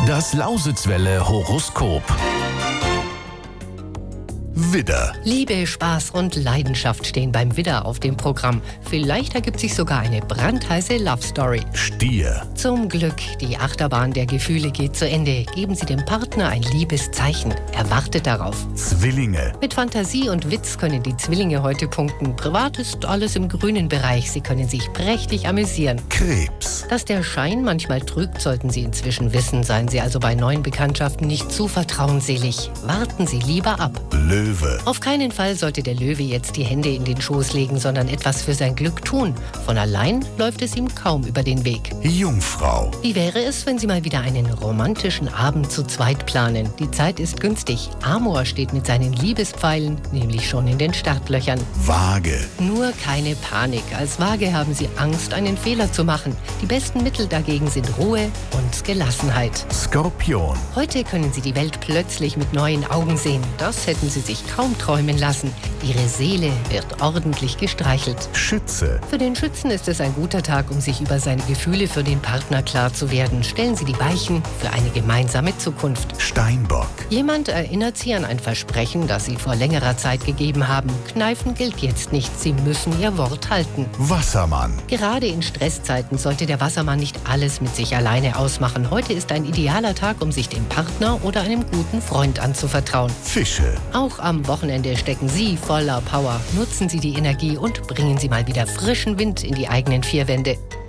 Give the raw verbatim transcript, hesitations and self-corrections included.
Das Lausitzwelle Horoskop. Widder. Liebe, Spaß und Leidenschaft stehen beim Widder auf dem Programm. Vielleicht ergibt sich sogar eine brandheiße Love Story. Stier. Zum Glück, die Achterbahn der Gefühle geht zu Ende. Geben Sie dem Partner ein liebes Zeichen. Er wartet darauf. Zwillinge. Mit Fantasie und Witz können die Zwillinge heute punkten. Privat ist alles im grünen Bereich. Sie können sich prächtig amüsieren. Krebs. Dass der Schein manchmal trügt, sollten Sie inzwischen wissen. Seien Sie also bei neuen Bekanntschaften nicht zu vertrauensselig. Warten Sie lieber ab. Löwe. Auf keinen Fall sollte der Löwe jetzt die Hände in den Schoß legen, sondern etwas für sein Glück tun. Von allein läuft es ihm kaum über den Weg. Jungfrau. Wie wäre es, wenn Sie mal wieder einen romantischen Abend zu zweit planen? Die Zeit ist günstig. Amor steht mit seinen Liebespfeilen nämlich schon in den Startlöchern. Waage. Nur keine Panik. Als Waage haben Sie Angst, einen Fehler zu machen. Die besten Mittel dagegen sind Ruhe und Gelassenheit. Skorpion. Heute können Sie die Welt plötzlich mit neuen Augen sehen. Das hätten Sie sich kaum träumen lassen. Ihre Seele wird ordentlich gestreichelt. Schütze. Für den Schützen ist es ein guter Tag, um sich über seine Gefühle für den Partner klar zu werden. Stellen Sie die Weichen für eine gemeinsame Zukunft. Steinbock. Jemand erinnert Sie an ein Versprechen, das Sie vor längerer Zeit gegeben haben. Kneifen gilt jetzt nicht. Sie müssen Ihr Wort halten. Wassermann. Gerade in Stresszeiten sollte der Wassermann nicht alles mit sich alleine ausmachen. Heute ist ein idealer Tag, um sich dem Partner oder einem guten Freund anzuvertrauen. Fische. Auch am Wochenende stecken Sie voller Power. Nutzen Sie die Energie und bringen Sie mal wieder frischen Wind in die eigenen vier Wände.